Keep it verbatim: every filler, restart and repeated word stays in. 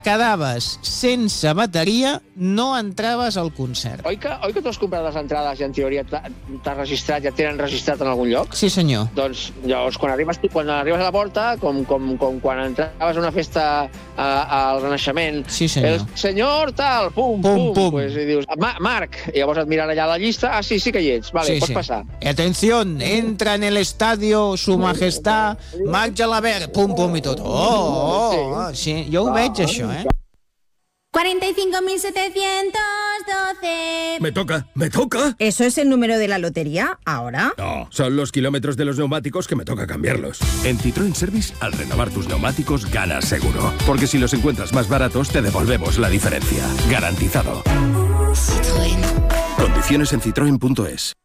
quedaves sense bateria, no entraves al concert. Oi que, oi que tu has comprat les entrades i en teoria t'has registrat, ja et tenen registrat en algun lloc? Sí, senyor. Doncs llavors, quan arribes, quan arribes a la porta, com, com, com quan entraves a una festa a, al Renaixement, sí, senyor. El senyor tal, pum, pum, pum, pum. Pues, i dius, Ma Marc, i llavors et miren allà a la llista, ah, sí, sí que hi ets, vale, sí, pots sí. passar. Atención, entra en el estadio su majestad Marc Gelabert, pum, pum i tot. Oh, oh, oh, sí, jo ho veig, això, eh? cuarenta y cinco mil setecientos doce. Me toca, me toca. ¿Eso es el número de la lotería ahora? No, son los kilómetros de los neumáticos que me toca cambiarlos. En Citroën Service, al renovar tus neumáticos, ganas seguro. Porque si los encuentras más baratos, te devolvemos la diferencia. Garantizado. Citroën. Condiciones en citroen punto es.